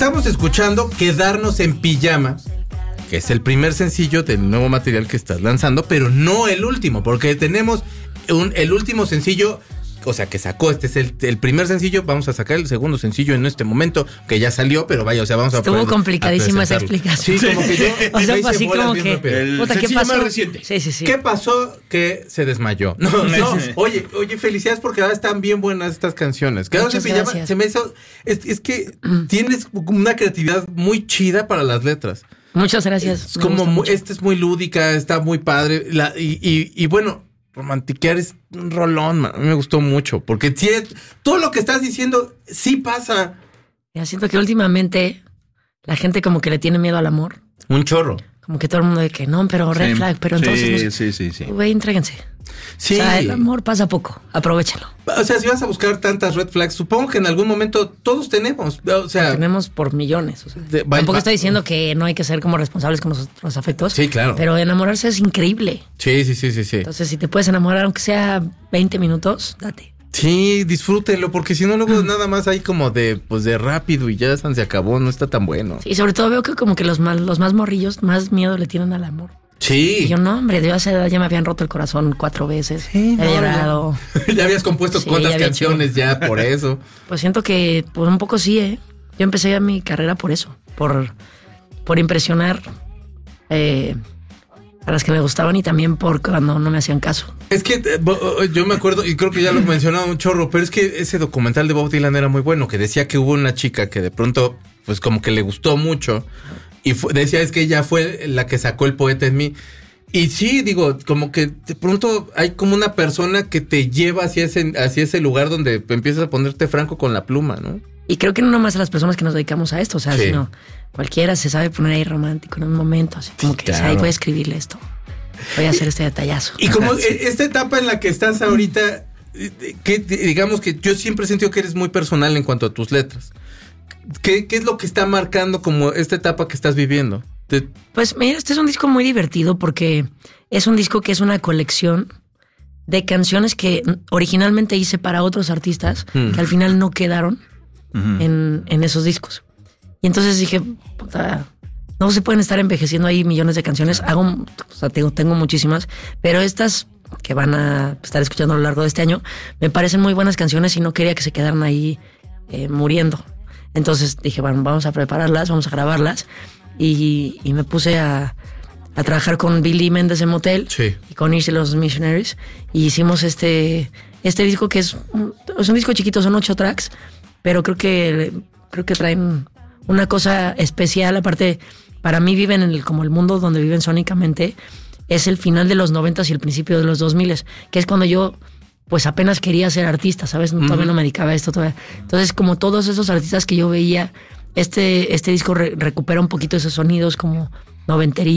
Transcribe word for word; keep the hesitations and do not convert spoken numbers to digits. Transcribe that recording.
Estamos escuchando Quedarnos en Pijama, que es el primer sencillo del nuevo material que estás lanzando, pero no el último, porque tenemos un, el último sencillo, o sea, que sacó, este es el, el primer sencillo, vamos a sacar el segundo sencillo en este momento, que ya salió, pero vaya, o sea, vamos a... Estuvo complicadísima esa explicación. Sí, como que yo... O sea, fue así como que... El Puta, ¿qué sencillo pasó? más reciente. Sí, sí, sí. ¿Qué pasó? Que se desmayó. No, no. Oye, oye, felicidades porque ahora están bien buenas estas canciones. Quedarnos en Pijama, gracias. se me hizo... Es, es que tienes una creatividad muy chida para las letras. Muchas gracias. Es como muy, esta es muy lúdica, está muy padre. La, y, y, y bueno, romantiquear es un rolón, man. A mí me gustó mucho. Porque sí, todo lo que estás diciendo sí pasa. Ya siento que últimamente la gente como que le tiene miedo al amor. Un chorro. Como que todo el mundo de que no, pero red Sí. flag, pero Sí, entonces... no sé. sí, sí, sí. Güey, entréguense. Sí. O sea, el amor pasa poco. Aprovechenlo. O sea, si vas a buscar tantas red flags, supongo que en algún momento todos tenemos. O sea, Tenemos por millones. O sea, de- va- tampoco va- estoy diciendo que no hay que ser como responsables con los, los afectos. Sí, claro. Pero enamorarse es increíble. Sí, sí, sí, sí, sí. Entonces, si te puedes enamorar, aunque sea veinte minutos, date. Sí, disfrútenlo, porque si no, luego nada más hay como de, pues de rápido y ya se acabó, no está tan bueno. Y sobre todo veo que como que los más, los más morrillos más miedo le tienen al amor. Sí. Y yo, no, hombre, yo a esa edad ya me habían roto el corazón cuatro veces. Sí, He no, llorado. Ya. Ya habías compuesto Sí, cuántas ya había canciones ya por eso. Pues siento que, pues un poco sí, ¿eh? Yo empecé ya mi carrera por eso, por, por impresionar eh, a las que me gustaban y también por cuando no me hacían caso. Es que eh, bo- yo me acuerdo, y creo que ya lo mencionaba un chorro, pero es que ese documental de Bob Dylan era muy bueno, que decía que hubo una chica que de pronto, pues como que le gustó mucho, y fue- decía es que ella fue la que sacó el poeta en mí. Y sí, digo, como que de pronto hay como una persona que te lleva hacia ese, hacia ese lugar donde empiezas a ponerte franco con la pluma, ¿no? Y creo que no nomás a las personas que nos dedicamos a esto, o sea, Sí. sino cualquiera se sabe poner ahí romántico en un momento, así como Sí, que claro. dice, ay, voy a escribirle esto, voy a hacer este detallazo. Y como e- esta etapa en la que estás ahorita, eh, que digamos que yo siempre he sentido que eres muy personal en cuanto a tus letras. ¿Qué, qué es lo que está marcando como esta etapa que estás viviendo? Te- Pues mira, este es un disco muy divertido porque es un disco que es una colección de canciones que originalmente hice para otros artistas Mm. que al final no quedaron Ujú. en, en esos discos. Y entonces dije, puta, no se pueden estar envejeciendo ahí millones de canciones. Hago, o sea, tengo, tengo muchísimas, pero estas que van a estar escuchando a lo largo de este año me parecen muy buenas canciones y no quería que se quedaran ahí eh, muriendo. Entonces dije, bueno, vamos a prepararlas, vamos a grabarlas. Y, y me puse a, a trabajar con Billy Méndez en Motel Sí. y con Irse los Missionaries. Y hicimos este, este disco que es un, es un disco chiquito, son ocho tracks, pero creo que, creo que traen una cosa especial. Aparte, para mí viven en el, como el mundo donde viven sónicamente. Es el final de los noventas y el principio de los dos miles, que es cuando yo pues apenas quería ser artista, ¿sabes? Todavía Ujú. no me dedicaba a esto todavía. Entonces, como todos esos artistas que yo veía, este, este disco re- recupera un poquito esos sonidos como noventería.